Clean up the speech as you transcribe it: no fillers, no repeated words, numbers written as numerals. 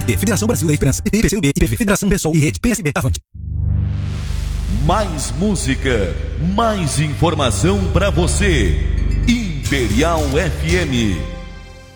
PSD, Federação Brasil da Esperança, PP, PCdoB, IPV, Federação PSOL e Rede PSB. Avante. Mais música, mais informação para você. Imperial FM